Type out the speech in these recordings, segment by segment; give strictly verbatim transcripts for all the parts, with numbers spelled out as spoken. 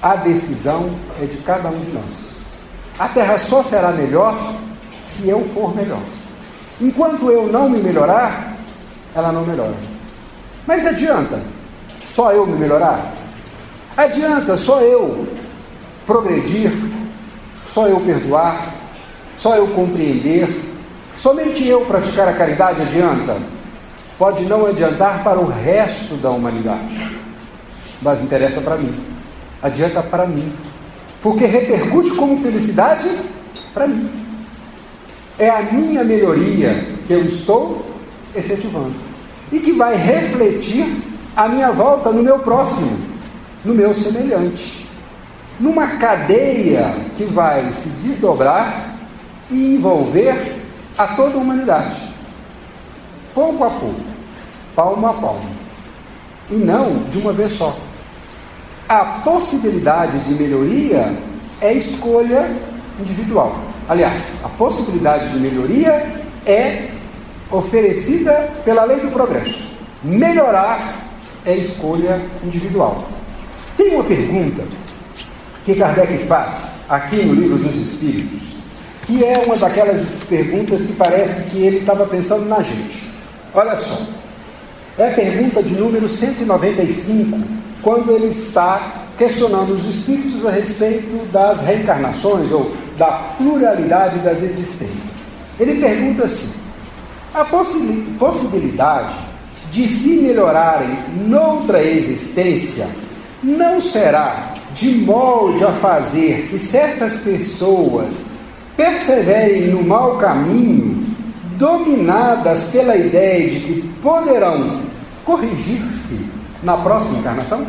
a decisão é de cada um de nós. A terra só será melhor se eu for melhor. Enquanto eu não me melhorar, ela não melhora. Mas adianta só eu me melhorar? Adianta só eu progredir? Só eu perdoar? Só eu compreender? Somente eu praticar a caridade adianta? Pode não adiantar para o resto da humanidade, mas interessa para mim. Adianta para mim, porque repercute como felicidade para mim. É a minha melhoria que eu estou efetivando e que vai refletir a minha volta no meu próximo, no meu semelhante, numa cadeia que vai se desdobrar e envolver a toda a humanidade, pouco a pouco, palmo a palmo, e não de uma vez só. A possibilidade de melhoria é escolha individual. Aliás, a possibilidade de melhoria é oferecida pela lei do progresso. Melhorar é escolha individual. Tem uma pergunta que Kardec faz aqui no Livro dos Espíritos, que é uma daquelas perguntas que parece que ele estava pensando na gente. Olha só, é a pergunta de número cento e noventa e cinco, quando ele está questionando os espíritos a respeito das reencarnações ou da pluralidade das existências. Ele pergunta assim: a possi- possibilidade de se melhorarem noutra existência não será de molde a fazer que certas pessoas perseverem no mau caminho, dominadas pela ideia de que poderão corrigir-se na próxima encarnação?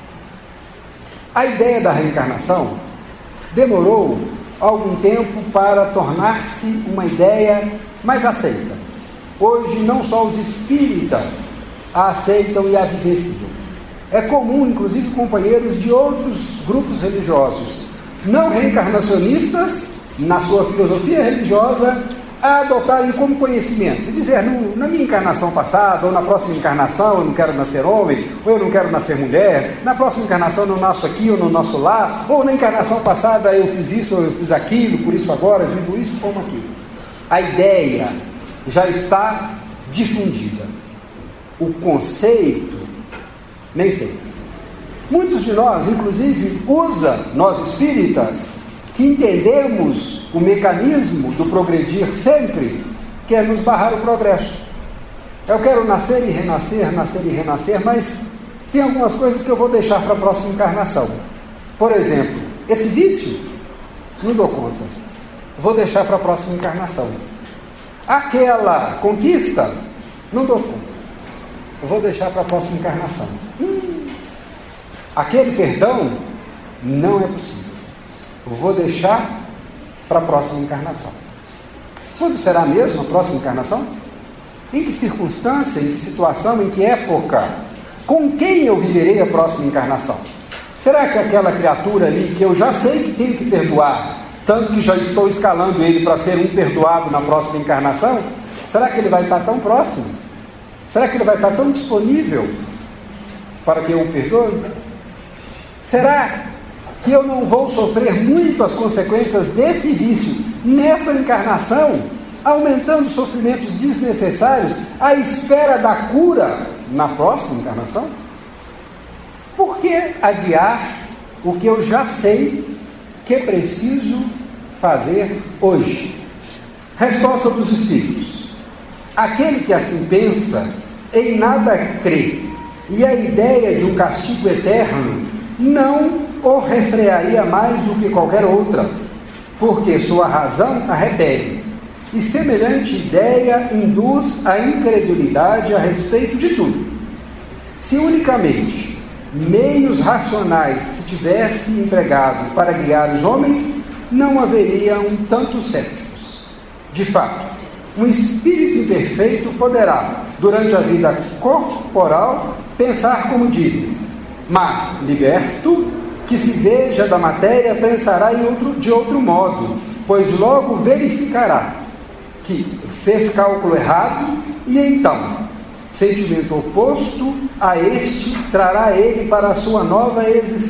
A ideia da reencarnação demorou algum tempo para tornar-se uma ideia mais aceita. Hoje, não só os espíritas a aceitam e a vivenciam. É comum, inclusive, companheiros de outros grupos religiosos não reencarnacionistas, na sua filosofia religiosa, a adotarem como conhecimento, e dizer, na minha encarnação passada, ou na próxima encarnação eu não quero nascer homem, ou eu não quero nascer mulher, na próxima encarnação eu não nasço aqui ou não nasço lá, ou na encarnação passada eu fiz isso ou eu fiz aquilo, por isso agora eu vivo isso como aquilo. A ideia já está difundida. O conceito, nem sei. Muitos de nós, inclusive, usa, nós espíritas, que entendemos o mecanismo do progredir sempre, quer nos barrar o progresso. Eu quero nascer e renascer, nascer e renascer, mas tem algumas coisas que eu vou deixar para a próxima encarnação. Por exemplo, esse vício, não dou conta, vou deixar para a próxima encarnação. Aquela conquista, não dou conta, vou deixar para a próxima encarnação. Hum, aquele perdão, não é possível, vou deixar para a próxima encarnação. Quando será mesmo a próxima encarnação? Em que circunstância, em que situação, em que época? Com quem eu viverei a próxima encarnação? Será que aquela criatura ali, que eu já sei que tenho que perdoar, tanto que já estou escalando ele para ser um perdoado na próxima encarnação, será que ele vai estar tão próximo? Será que ele vai estar tão disponível para que eu o perdoe? Será que eu não vou sofrer muito as consequências desse vício nessa encarnação, aumentando sofrimentos desnecessários à espera da cura na próxima encarnação? Por que adiar o que eu já sei que preciso fazer hoje? Resposta dos Espíritos: aquele que assim pensa, em nada crê, e a ideia de um castigo eterno não o refrearia mais do que qualquer outra, porque sua razão a repele, e semelhante ideia induz a incredulidade a respeito de tudo. Se unicamente meios racionais se tivesse empregado para guiar os homens, não haveriam tantos céticos. De fato, um espírito imperfeito poderá, durante a vida corporal, pensar como dizes, mas, liberto, que se veja da matéria, pensará em outro, de outro modo, pois logo verificará que fez cálculo errado, e então, sentimento oposto a este trará ele para a sua nova existência.